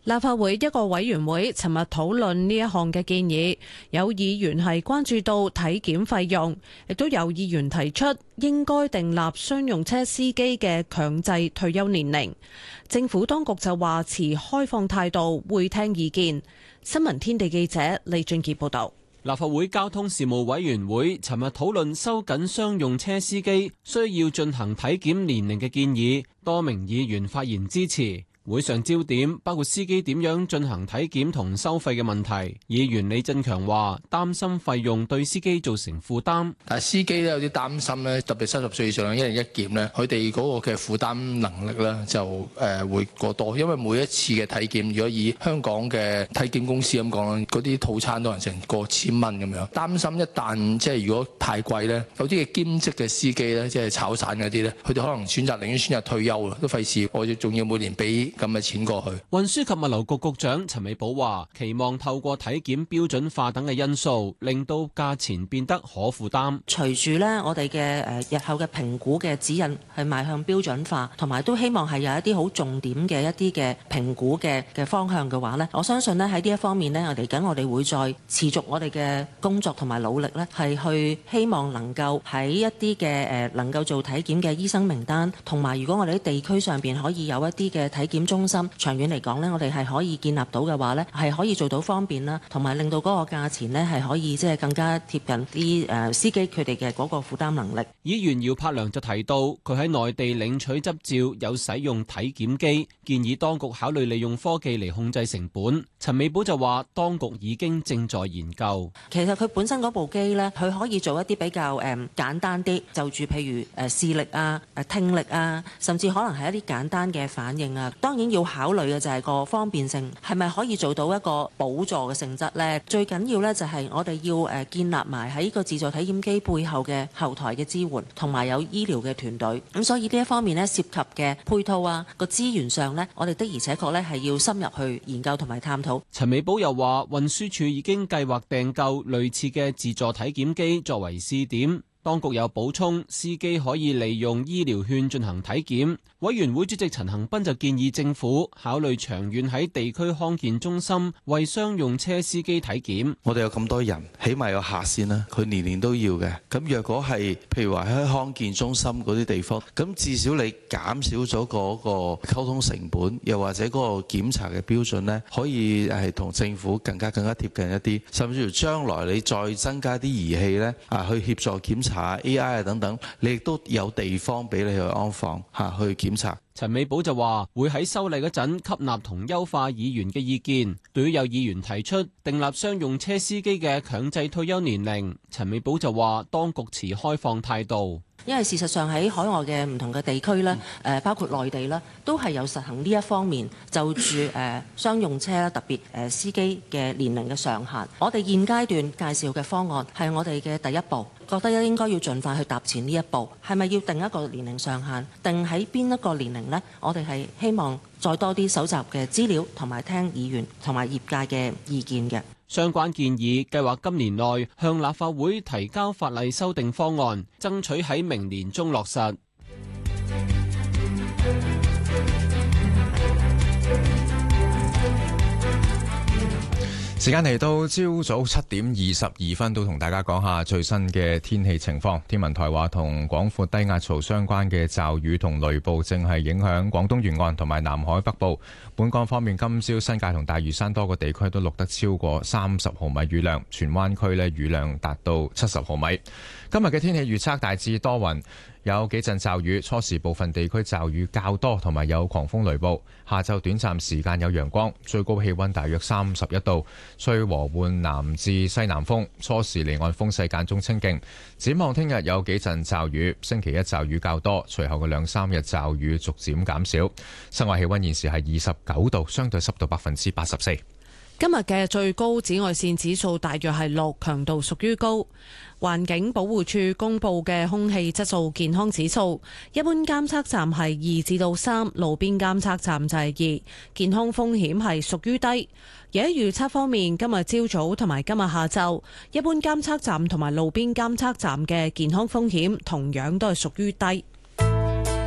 立法會一個委員會尋日討論呢一項嘅建議，有議員係關注到體檢費用，亦都有議員提出應該訂立商用車司機嘅強制退休年齡。政府當局就話持開放態度，會聽意見。新聞天地記者李俊傑報道。 立法會交通事務委員會尋日討論收緊商用車司機需要進行體檢年齡嘅建議，多名議員發言支持。會上焦點包括司機點樣進行體檢同收費嘅問題。議員李振強話擔心費用對司機造成負擔， 但係司機咧有啲擔心咧，特別70歲以上一人一檢咧，佢哋嗰個嘅負擔能力咧就會過多，因為每一次嘅體檢，如果以香港嘅體檢公司咁講，嗰啲套餐都係成過千蚊咁樣，擔心一旦即係如果太貴咧，有啲嘅兼職嘅司機咧，即係炒散嗰啲咧，佢哋可能寧願選擇退休啦，都費事我哋仲要每年俾咁嘅錢過去。 運輸及物流局局長陳美寶話，期望透過體檢標準化等嘅因素，令到價錢變得可負擔。 隨住呢，我哋嘅日後嘅評估嘅指引係邁向標準化，同埋都希望係有一啲好重點嘅一啲嘅評估嘅方向嘅話呢，我相信呢喺呢一方面呢，我哋會再持續我哋嘅工作同埋努力呢，係去希望能夠喺一啲嘅能夠做體檢嘅醫生名單，同埋如果我哋喺地區上邊可以有一啲嘅體檢中心。長遠嚟講呢，我哋係可以建立到嘅話呢，係可以做到方便啦，同埋令到嗰個價錢呢係可以即係更加貼近啲司機佢哋嘅嗰個負擔能力。 議員姚柏良就提到，佢喺內地領取執照有使用體檢機，建議當局考慮利用科技嚟控制成本。陳美寶就話，當局已經正在研究。 其實佢本身嗰部機呢，佢可以做一啲比較簡單啲，就住譬如視力啊、聽力啊，甚至可能係一啲簡單嘅反應啊。當然要考慮嘅就係個方便性，係咪可以做到一個補助嘅性質呢？最緊要呢，就係我哋要建立埋喺個自助體檢機背後嘅後台嘅支援，同埋有醫療嘅團隊。咁所以呢一方面呢，涉及嘅配套啊，個資源上呢，我哋的而且確呢係要深入去研究同埋探討。 陳美寶又話，運輸署已經計劃訂購類似嘅自助體檢機作為試點。當局有補充，司機可以利用醫療券進行體檢。委員會主席陳恒鑌就建議政府考慮長遠喺地區康健中心為商用車司機體檢。 我哋有咁多人，起碼有下線啦，佢年年都要嘅。咁若果係譬如話喺康健中心嗰啲地方，咁至少你減少咗嗰個溝通成本，又或者嗰個檢查嘅標準呢，可以係同政府更加貼近一啲，甚至乎將來你再增加啲儀器呢，去協助檢查。AI 啊等等，你亦都有地方俾你去安放去檢查。 陳美寶就話會喺修例嗰陣吸納同優化議員嘅意見。對於有議員提出訂立商用車司機嘅強制退休年齡，陳美寶就話當局持開放態度。 因為事實上喺海外嘅唔同嘅地區咧，包括內地啦，都係有實行呢一方面就住商用車啦，特別司機嘅年齡嘅上限。我哋現階段介紹嘅方案係我哋嘅第一步，覺得應該要盡快去踏前呢一步。係咪要定一個年齡上限？定喺邊一個年齡呢？我哋係希望再多啲搜集嘅資料，同埋聽議員同埋業界嘅意見嘅。 相關建議計劃今年內向立法會提交法例修訂方案，爭取喺明年中落實。 時間嚟到朝早7:22，都同大家講下最新嘅天氣情況。天文台話，同廣闊低壓槽相關嘅驟雨同雷暴正係影響廣東沿岸同埋南海北部。本港方面，今朝新界同大嶼山多個地區都錄得超過30毫米雨量，荃灣區雨量達到70毫米。今日嘅天氣預測大致多雲，有幾陣驟雨，初時部分地區驟雨較多，同埋有狂風雷暴。下晝短暫時間有陽光，最高氣溫大約31度，吹和緩南至西南風，初時離岸風勢間中清勁。展望聽日有幾陣驟雨，星期一驟雨較多，隨後嘅2-3日驟雨逐漸減少。室外氣溫現時係29度，相對濕度84%。 今日嘅最高紫外線指數大約係6，強度屬於高。環境保護署公布嘅空氣質素健康指數，一般監測站係2至3，路邊監測站就係2，健康風險係屬於低。而喺預測方面，今日朝早同埋今日下晝，一般監測站同埋路邊監測站嘅健康風險同樣都係屬於低。